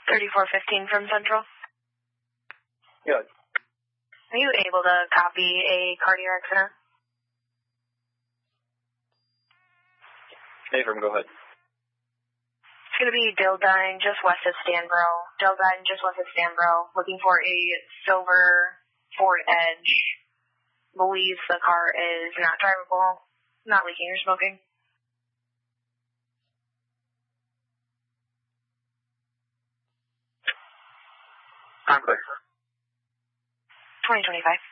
3415 from Central. Yeah. Are you able to copy a cardiac center? Affirm, go ahead. It's going to be Dildine just west of Stanbro. Dildine just west of Stanbro. Looking for a silver Ford Edge. Believes the car is not drivable, not leaking or smoking. I'm clear. 2025.